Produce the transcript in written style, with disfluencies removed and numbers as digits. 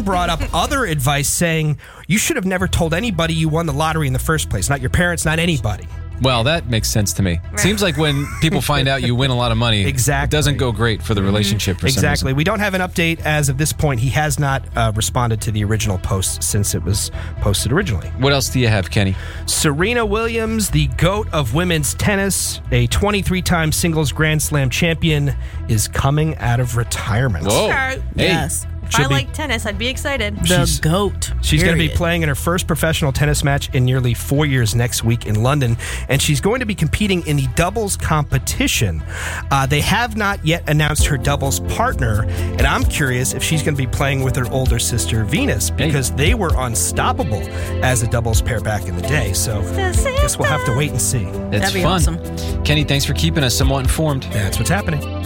brought up other advice saying you should have never told anybody you won the lottery in the first place. Not your parents, not anybody. Well, that makes sense to me. Seems like when people find out you win a lot of money, exactly. It doesn't go great for the relationship for some Exactly. reason. We don't have an update as of this point. He has not responded to the original post since it was posted originally. What else do you have, Kenny? Serena Williams, the GOAT of women's tennis, a 23-time singles Grand Slam champion, is coming out of retirement. Whoa. Hey. Yes. If I like tennis, I'd be excited. The GOAT. She's going to be period. playing in her first professional tennis match in nearly 4 years next week in London, and she's going to be competing in the doubles competition. They have not yet announced her doubles partner, and I'm curious if she's going to be playing with her older sister Venus, because they were unstoppable as a doubles pair back in the day. So I guess we'll have to wait and see. It's That'd be fun. awesome. Kenny, thanks for keeping us somewhat informed. That's what's happening.